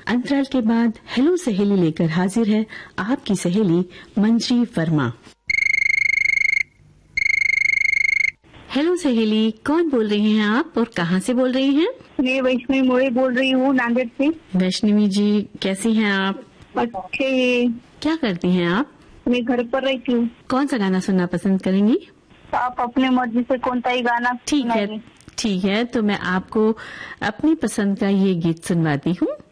अंतराल के बाद हेलो सहेली लेकर हाजिर है आपकी सहेली मंजरी वर्मा। हेलो सहेली, कौन बोल रही हैं आप और कहाँ से बोल रही हैं? मैं वैष्णवी मोरे बोल रही हूँ, नांदेड़ से। वैष्णवी जी, कैसी हैं आप? अच्छे। क्या करती हैं आप? मैं घर पर रहती हूँ। कौन सा गाना सुनना पसंद करेंगी? आप अपने मर्जी से कौन सा ही गाना। ठीक है, तो मैं आपको अपनी पसंद का ये गीत सुनवाती हूँ।